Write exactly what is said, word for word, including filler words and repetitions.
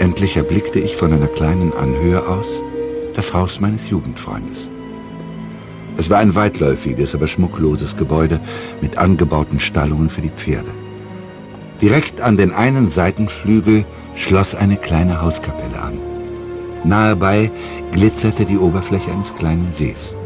Endlich erblickte ich von einer kleinen Anhöhe aus das Haus meines Jugendfreundes. Es war ein weitläufiges, aber schmuckloses Gebäude mit angebauten Stallungen für die Pferde. Direkt an den einen Seitenflügel schloss eine kleine Hauskapelle an. Nahe bei glitzerte die Oberfläche eines kleinen Sees.